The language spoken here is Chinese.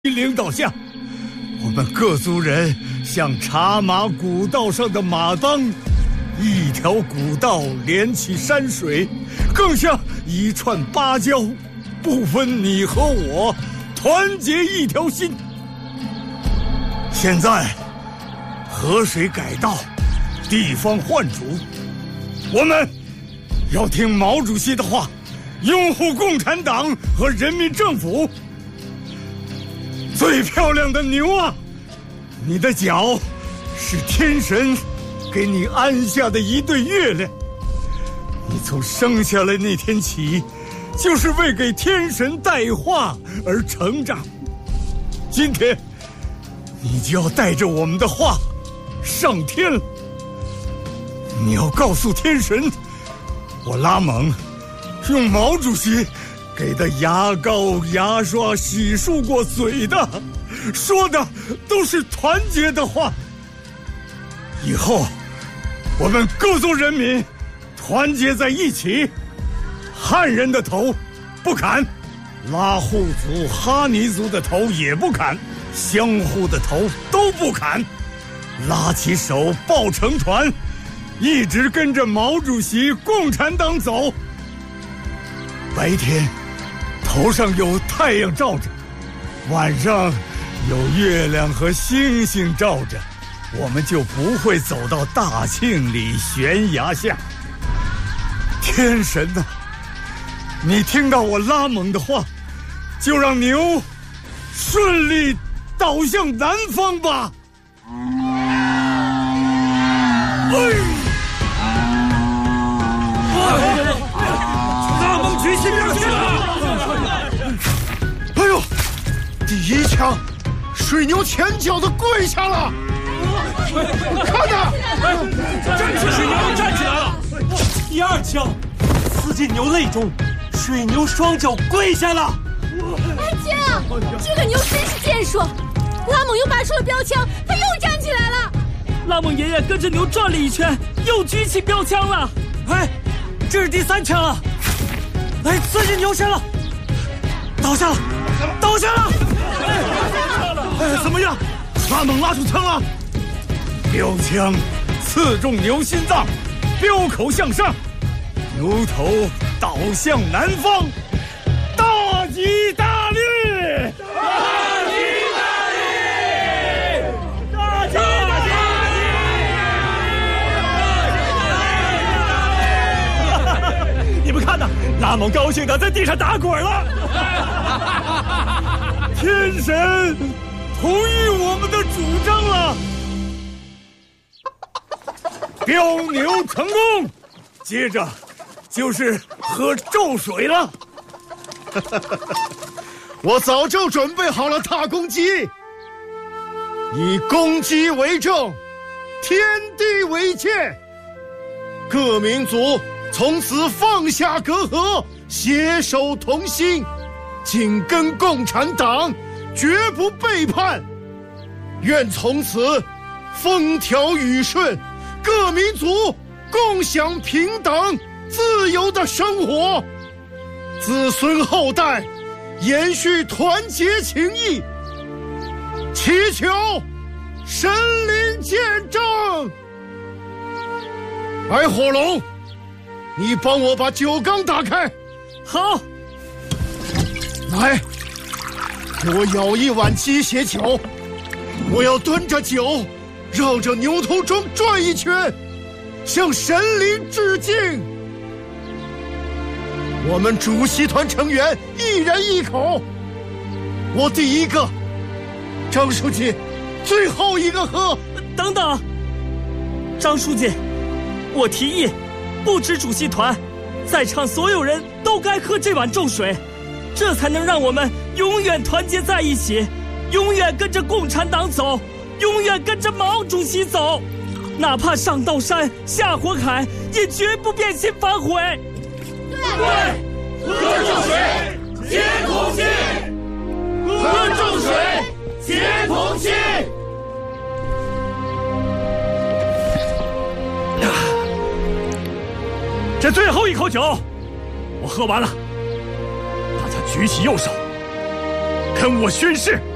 领导下，我们各族人像茶马古道上的马当，一条古道连起山水，更像一串芭蕉，不分你和我，团结一条心。现在河水改道，地方换主，我们要听毛主席的话，拥护共产党和人民政府。最漂亮的牛啊，你的脚是天神给你安下的一对月亮，你从生下来那天起，就是为给天神带话而成长。今天你就要带着我们的话上天了，你要告诉天神，我拉蒙用毛主席给的牙膏、牙刷洗漱过嘴的，说的都是团结的话。以后我们各族人民团结在一起，汉人的头不砍，拉祜族、哈尼族的头也不砍，相互的头都不砍，拉起手抱成团，一直跟着毛主席共产党走。白天头上有太阳照着，晚上有月亮和星星照着，我们就不会走到大庆里悬崖下。天神啊，你听到我拉蒙的话，就让牛顺利倒向南方吧。 拉蒙举起标枪了！ 哎呦，第一枪，水牛前脚的跪下了。看呐， 站起来！水牛站起来了。第二枪，刺进牛肋中，水牛双脚跪下了。 哎姐啊，这个牛真是健硕！拉蒙又拔出了标枪，他又站起来了。 拉蒙爷爷跟着牛转了一圈，又举起标枪了。 哎，这是第三枪了。哎，刺进牛身了，倒下了，倒下了！ 哎，怎么样？拉蒙拉出枪了？标枪刺中牛心脏，标口向上，牛头倒向南方，大吉大利！大吉大利！大吉大利！你们看呐，拉蒙高兴的在地上打滚了。天神同意我们的主张了，标牛成功，接着就是喝咒水了。 我早就准备好了大公鸡，以公鸡为证，天地为鉴，各民族从此放下隔阂，携手同心，紧跟共产党，绝不背叛。愿从此风调雨顺，各民族共享平等自由的生活，子孙后代延续团结情谊，祈求神灵见证。白火龙，你帮我把酒缸打开。 好。 来，给我舀一碗鸡血酒，我要端着酒绕着牛头庄转一圈，向神灵致敬。我们主席团成员一人一口，我第一个，张书记最后一个喝。 等等，张书记，我提议不止主席团，在场所有人都该喝这碗咒水，这才能让我们永远团结在一起，永远跟着共产党走，永远跟着毛主席走，哪怕上刀山下火海，也绝不变心反悔。 对， 喝咒水，结同心；喝咒水，结同心。 这最后一口酒，我喝完了，大家举起右手，跟我宣誓。